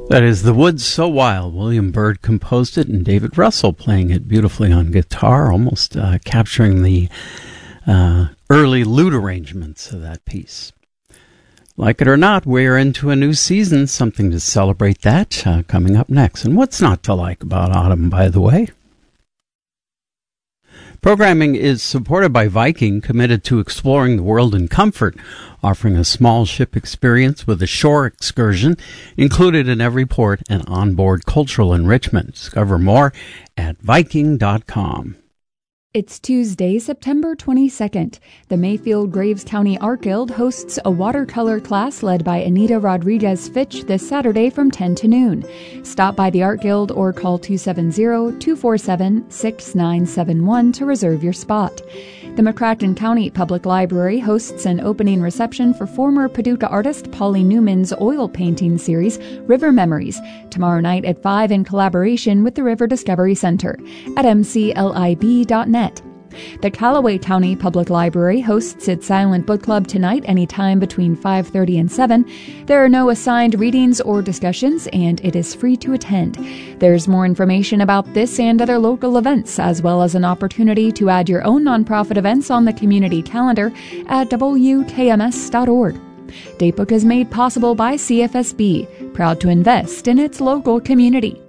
That is The Woods So Wild. William Byrd composed it, and David Russell playing it beautifully on guitar, almost capturing the early lute arrangements of that piece. Like it or not, we're into a new season, something to celebrate that coming up next. And what's not to like about autumn, by the way? Programming is supported by Viking, committed to exploring the world in comfort, offering a small ship experience with a shore excursion included in every port and onboard cultural enrichment. Discover more at Viking.com. It's Tuesday, September 22nd. The Mayfield Graves County Art Guild hosts a watercolor class led by Anita Rodriguez Fitch this Saturday from 10 to noon. Stop by the Art Guild or call 270-247-6971 to reserve your spot. The McCracken County Public Library hosts an opening reception for former Paducah artist Polly Newman's oil painting series, River Memories, tomorrow night at 5 in collaboration with the River Discovery Center at mclib.net. The Callaway County Public Library hosts its Silent Book Club tonight anytime between 5:30 and 7. There are no assigned readings or discussions, and it is free to attend. There's more information about this and other local events, as well as an opportunity to add your own nonprofit events on the community calendar at wkms.org. Datebook is made possible by CFSB, proud to invest in its local community.